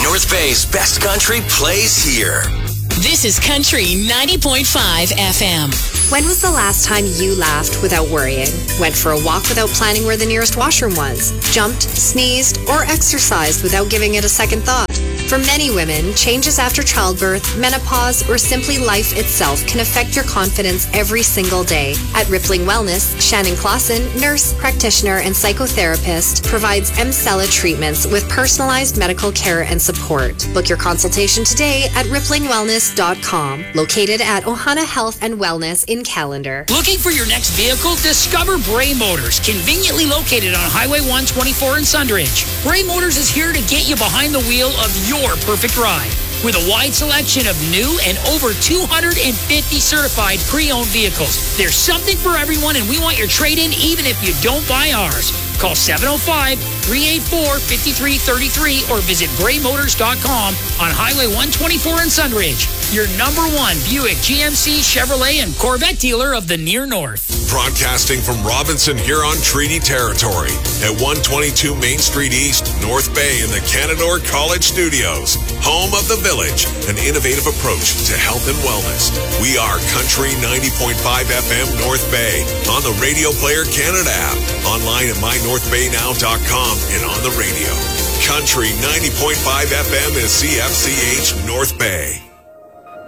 North Bay's best country plays here. This is Country 90.5 FM. When was the last time you laughed without worrying? Went for a walk without planning where the nearest washroom was? Jumped, sneezed, or exercised without giving it a second thought? For many women, changes after childbirth, menopause, or simply life itself can affect your confidence every single day. At Rippling Wellness, Shannon Clausen, nurse, practitioner, and psychotherapist, provides Emsella treatments with personalized medical care and support. Book your consultation today at ripplingwellness.com, located at Ohana Health and Wellness in Callender. Looking for your next vehicle? Discover Bray Motors, conveniently located on Highway 124 in Sundridge. Bray Motors is here to get you behind the wheel of your perfect ride. With a wide selection of new and over 250 certified pre-owned vehicles. There's something for everyone, and we want your trade-in even if you don't buy ours. Call 705-384-5333 or visit braymotors.com on Highway 124 in Sundridge. Your number one Buick, GMC, Chevrolet, and Corvette dealer of the Near North. Broadcasting from Robinson Huron Treaty Territory at 122 Main Street East, North Bay in the Canadore College Studios. Home of the Village, an innovative approach to health and wellness. We are Country 90.5 FM North Bay on the Radio Player Canada app, online at mynorthbaynow.com and on the radio. Country 90.5 FM is CFCH North Bay.